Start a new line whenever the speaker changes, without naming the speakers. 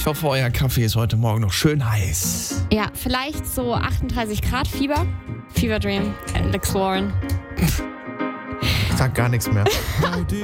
Ich hoffe, euer Kaffee ist heute Morgen noch schön heiß.
Ja, vielleicht so 38 Grad Fieber. Fever Dream, Alex Warren.
Ich sag gar nichts mehr.